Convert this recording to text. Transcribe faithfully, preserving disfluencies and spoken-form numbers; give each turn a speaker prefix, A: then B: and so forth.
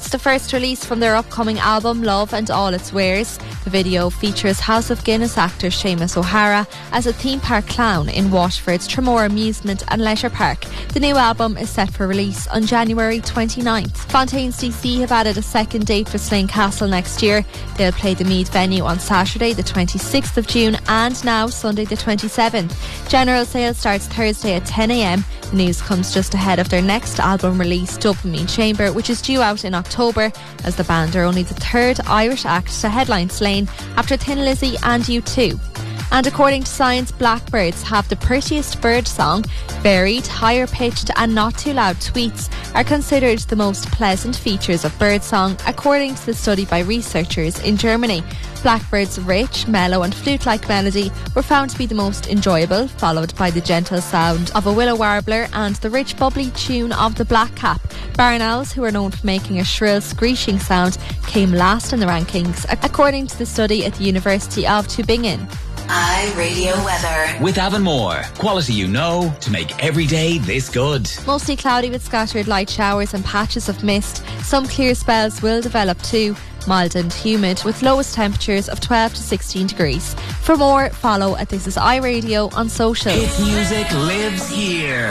A: It's the first release from their upcoming album Love and All Its Wares. The video features House of Guinness actor Seamus O'Hara as a theme park clown in Waterford's Tramore Amusement and Leisure Park. The new album is set for release on January twenty-ninth. Fontaines D C have added a second date for Slane Castle next year. They'll play the Meath venue on Saturday the twenty-sixth of June and now Sunday the twenty-seventh. General sales starts Thursday at ten a m. The news comes just ahead of their next album release, Dopamine Chamber, which is due out in October, as the band are only the third Irish act to headline Slane after Thin Lizzy and U two. And according to science, blackbirds have the prettiest bird song. Varied, higher pitched and not too loud tweets are considered the most pleasant features of birdsong, according to the study by researchers in Germany. Blackbird's rich, mellow and flute-like melody were found to be the most enjoyable, followed by the gentle sound of a willow warbler and the rich bubbly tune of the blackcap. Barn owls, who are known for making a shrill screeching sound, came last in the rankings, according to the study at the University of Tübingen.
B: iRadio weather.
C: With Avonmore, quality you know to make every day this good.
A: Mostly cloudy with scattered light showers and patches of mist. Some clear spells will develop too. Mild and humid with lowest temperatures of twelve to sixteen degrees. For more, follow at This Is iRadio on social.
C: Hit music lives here.